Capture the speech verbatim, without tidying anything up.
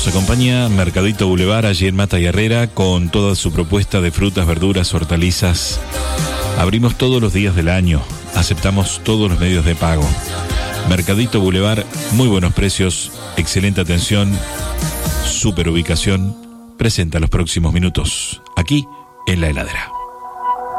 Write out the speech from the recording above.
Nos acompaña Mercadito Boulevard allí en Mata y Herrera con toda su propuesta de frutas, verduras, hortalizas. Abrimos todos los días del año, aceptamos todos los medios de pago. Mercadito Boulevard, muy buenos precios, excelente atención, super ubicación. Presenta los próximos minutos, aquí en La Heladera.